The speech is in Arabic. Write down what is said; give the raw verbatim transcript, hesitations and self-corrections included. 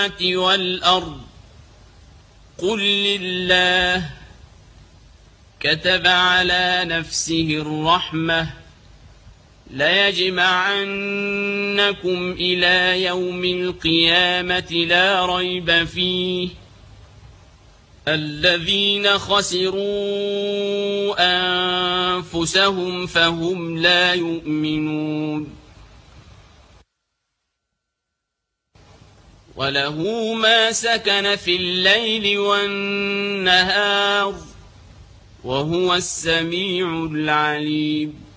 والأرض قل لله كتب على نفسه الرحمة ليجمعنكم إلى يوم القيامة لا ريب فيه الذين خسروا أنفسهم فهم لا يؤمنون وله ما سكن في الليل والنهار وهو السميع العليم